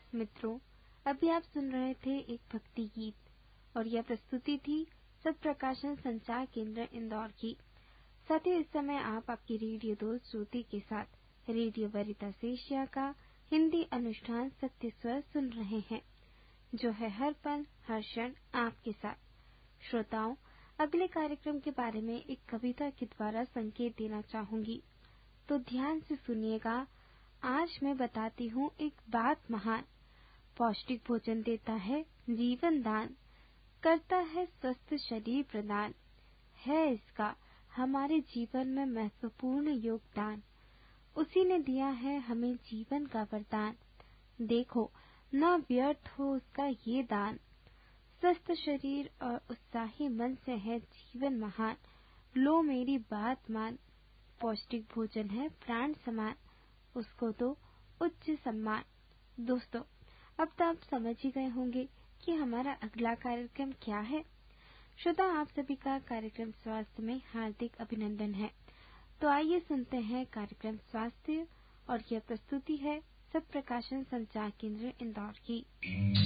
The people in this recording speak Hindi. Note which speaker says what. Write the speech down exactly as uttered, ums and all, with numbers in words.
Speaker 1: मित्रों, अभी आप सुन रहे थे एक भक्ति गीत और यह प्रस्तुति थी सत्प्रकाशन संचार केंद्र इंदौर की। साथियों, इस समय आप आपकी रेडियो दोस्त ज्योति के साथ रेडियो वेरितास एशिया का हिंदी अनुष्ठान सत्य स्वर सुन रहे हैं, जो है हर पल हर क्षण आपके साथ। श्रोताओं, अगले कार्यक्रम के बारे में एक कविता के द्वारा संकेत देना चाहूंगी, तो ध्यान से सुनिएगा। आज मैं बताती हूँ एक बात महान। पौष्टिक भोजन देता है जीवन दान, करता है स्वस्थ शरीर प्रदान, है इसका हमारे जीवन में महत्वपूर्ण योगदान। उसी ने दिया है हमें जीवन का वरदान, देखो न व्यर्थ हो उसका ये दान। स्वस्थ शरीर और उत्साही मन से है जीवन महान, लो मेरी बात मान। पौष्टिक भोजन है प्राण समान, उसको तो उच्च सम्मान। दोस्तों, अब तो आप समझ ही गए होंगे कि हमारा अगला कार्यक्रम क्या है। श्रोता, आप सभी का कार्यक्रम स्वास्थ्य में हार्दिक अभिनंदन है। तो आइए सुनते हैं कार्यक्रम स्वास्थ्य, और यह प्रस्तुति है सत्प्रकाशन संचार केंद्र इंदौर की।